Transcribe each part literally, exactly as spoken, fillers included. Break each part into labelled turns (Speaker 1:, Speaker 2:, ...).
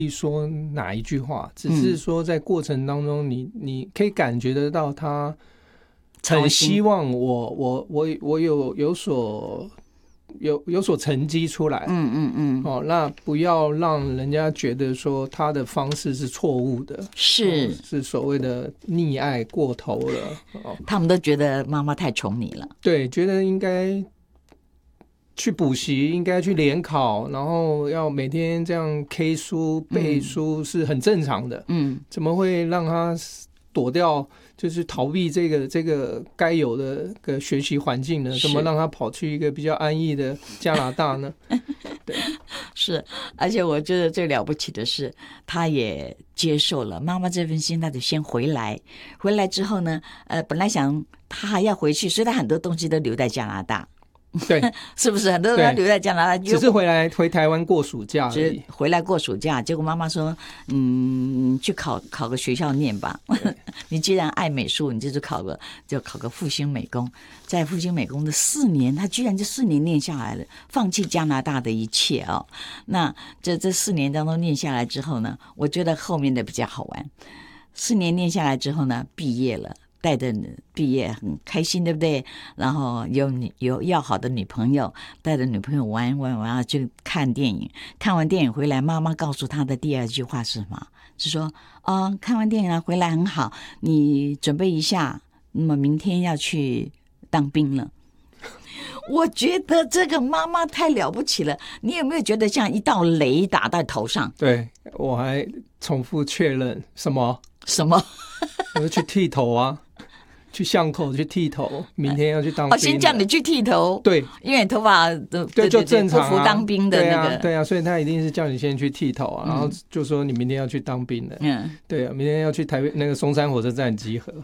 Speaker 1: 说哪一句话，只是说在过程当中你，你你可以感觉得到他很希望我我我我有有所有有所成绩出来，
Speaker 2: 嗯嗯嗯，
Speaker 1: 哦，那不要让人家觉得说他的方式是错误的，
Speaker 2: 是、
Speaker 1: 哦、是所谓的溺爱过头了、哦，
Speaker 2: 他们都觉得妈妈太宠你了，
Speaker 1: 对，觉得应该去补习，应该去联考，然后要每天这样 K 书背书是很正常的，
Speaker 2: 嗯，
Speaker 1: 怎么会让他躲掉，就是逃避这个这个该有的个学习环境呢？怎么让他跑去一个比较安逸的加拿大呢？对，
Speaker 2: 是，而且我觉得最了不起的是，他也接受了妈妈这份心，他就先回来。回来之后呢，呃，本来想他还要回去，所以他很多东西都留在加拿大。
Speaker 1: 对，
Speaker 2: 是不是很多人留在加拿大，
Speaker 1: 只是回来回台湾过暑假而已。
Speaker 2: 回来过暑假，结果妈妈说：“嗯，去考考个学校念吧。你既然爱美术，你就去考个就考个复兴美工。在复兴美工的四年，他居然就四年念下来了，放弃加拿大的一切哦。那这这四年当中念下来之后呢，我觉得后面的比较好玩。四年念下来之后呢，毕业了。”带着毕业很开心，对不对？然后有女有要好的女朋友，带着女朋友玩玩玩啊，去看电影。看完电影回来，妈妈告诉他的第二句话是什么？是说，哦，看完电影了回来很好，你准备一下，那么明天要去当兵了。我觉得这个妈妈太了不起了。你有没有觉得像一道雷打在头上？
Speaker 1: 对，我还重复确认什么
Speaker 2: 什么？
Speaker 1: 我就去剃头啊。去巷口去剃头，明天要去当兵。
Speaker 2: 哦，先叫你去剃头，
Speaker 1: 对，
Speaker 2: 因为头发都
Speaker 1: 对就正常、啊、
Speaker 2: 不服当兵的那个，
Speaker 1: 对啊，对啊，所以他一定是叫你先去剃头啊，
Speaker 2: 嗯、
Speaker 1: 然后就说你明天要去当兵的，
Speaker 2: 嗯，
Speaker 1: 对啊，明天要去台北那个松山火车站集合，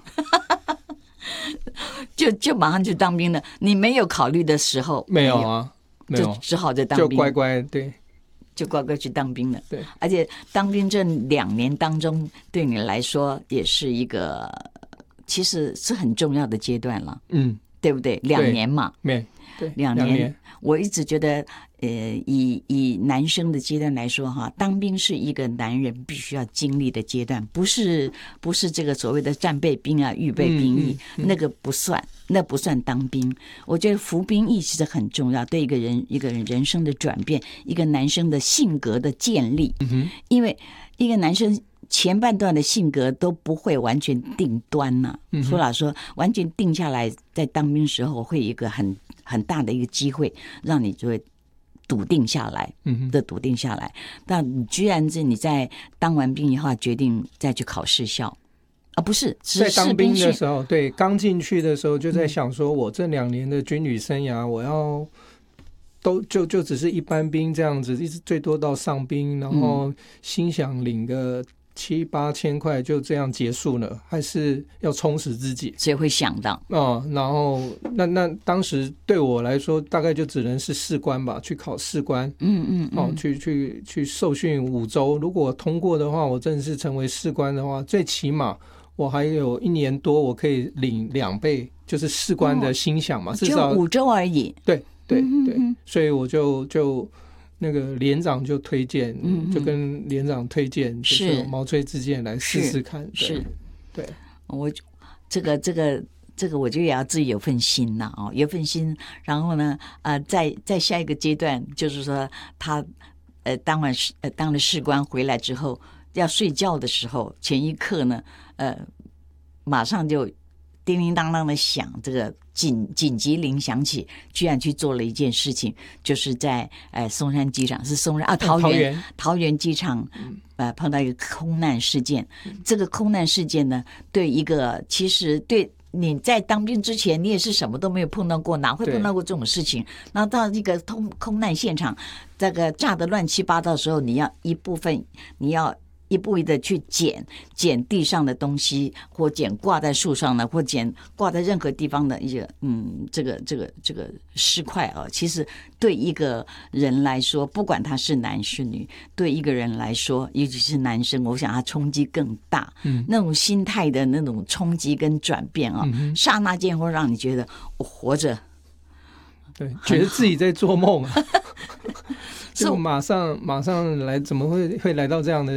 Speaker 2: 就就马上去当兵了。你没有考虑的时候，
Speaker 1: 没有啊，没有，
Speaker 2: 就只好在当兵，
Speaker 1: 就乖乖对。
Speaker 2: 就乖乖去当兵了，
Speaker 1: 对，
Speaker 2: 而且当兵这两年当中，对你来说也是一个，其实是很重要的阶段了，
Speaker 1: 嗯，
Speaker 2: 对不对？两年嘛，
Speaker 1: 对，对，
Speaker 2: 两年。年我一直觉得，呃，以以男生的阶段来说，哈，当兵是一个男人必须要经历的阶段，不是不是这个所谓的战备兵啊、预备兵役，嗯嗯嗯、那个不算，那不算当兵。我觉得服兵役其实很重要，对一个人一个人人生的转变，一个男生的性格的建立，
Speaker 1: 嗯、
Speaker 2: 因为一个男生。前半段的性格都不会完全定端呐、啊嗯，说老实说，完全定下来，在当兵时候会有一个很很大的一个机会，让你就会笃定下来，嗯，的笃定下来。但你居然是你在当完兵以后决定再去考士校啊？不是，
Speaker 1: 在当兵的时候，对，刚进去的时候就在想说，我这两年的军旅生涯，我要。都就就只是一般兵这样子，一直最多到上兵，然后心想领个七八千块就这样结束了，还是要充实自己，
Speaker 2: 所以会想到
Speaker 1: 哦、嗯，然后那那当时对我来说，大概就只能是士官吧，去考士官，
Speaker 2: 嗯嗯, 嗯，
Speaker 1: 哦，去去去受训五周，如果通过的话，我正式成为士官的话，最起码我还有一年多，我可以领两倍，就是士官的薪饷嘛，哦、至少
Speaker 2: 就五周而已，
Speaker 1: 对。对对，所以我就就那个连长就推荐，嗯、就跟连长推荐，就是毛遂自荐来试试看。
Speaker 2: 是，
Speaker 1: 对，
Speaker 2: 我这个这个这个，我觉得也要自己有份心呐、啊，哦，有份心。然后呢，呃，在在下一个阶段，就是说他呃当完呃当了士官回来之后，要睡觉的时候，前一刻呢，呃，马上就。叮叮当当的响，这个紧紧急铃响起，居然去做了一件事情，就是在呃松山机场，是松山啊桃园、
Speaker 1: 桃园
Speaker 2: 桃园机场，呃碰到一个空难事件。这个空难事件呢，对一个其实对你在当兵之前，你也是什么都没有碰到过，哪会碰到过这种事情？然后到一个空空难现场，这个炸得乱七八糟的时候，你要一部分你要。一步一步的去捡捡地上的东西，或捡挂在树上的，或捡挂在任何地方的一个嗯，这个这个这个尸块啊，其实对一个人来说，不管他是男是女，对一个人来说，尤其是男生，我想他冲击更大，嗯，那种心态的那种冲击跟转变啊，嗯、刹那间会让你觉得我活着。
Speaker 1: 对，觉得自己在做梦啊，就马上马上来，怎么会会来到这样的